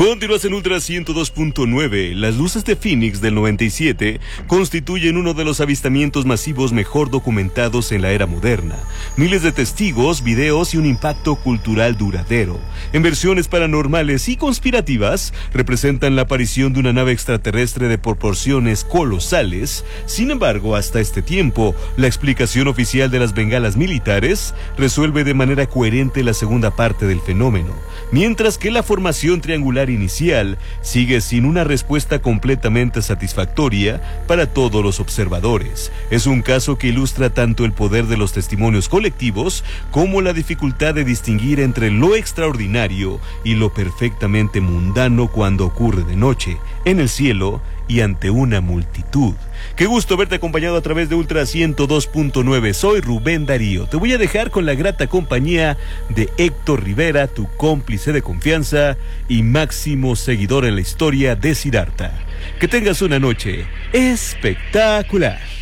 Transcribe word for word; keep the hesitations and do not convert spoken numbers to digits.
Continúas en Ultra ciento dos punto nueve. Las luces de Phoenix del noventa y siete constituyen uno de los avistamientos masivos mejor documentados en la era moderna. Miles de testigos, videos y un impacto cultural duradero. En versiones paranormales y conspirativas, representan la aparición de una nave extraterrestre de proporciones colosales. Sin embargo, hasta este tiempo, la explicación oficial de las bengalas militares resuelve de manera coherente la segunda parte del fenómeno, mientras que la formación triangular inicial sigue sin una respuesta completamente satisfactoria para todos los observadores. Es un caso que ilustra tanto el poder de los testimonios colectivos como la dificultad de distinguir entre lo extraordinario y lo perfectamente mundano cuando ocurre de noche, en el cielo y ante una multitud. Qué gusto verte acompañado a través de Ultra ciento dos punto nueve. Soy Rubén Darío. Te voy a dejar con la grata compañía de Héctor Rivera, tu cómplice de confianza y máximo seguidor en la historia de Siddhartha. Que tengas una noche espectacular.